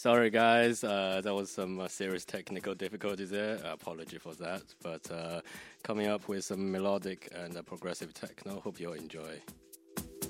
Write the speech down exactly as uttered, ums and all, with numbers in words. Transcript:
Sorry, guys. Uh, there was some uh, serious technical difficulties there. Apology for that. But uh, coming up with some melodic and uh, progressive techno. Hope you'll enjoy.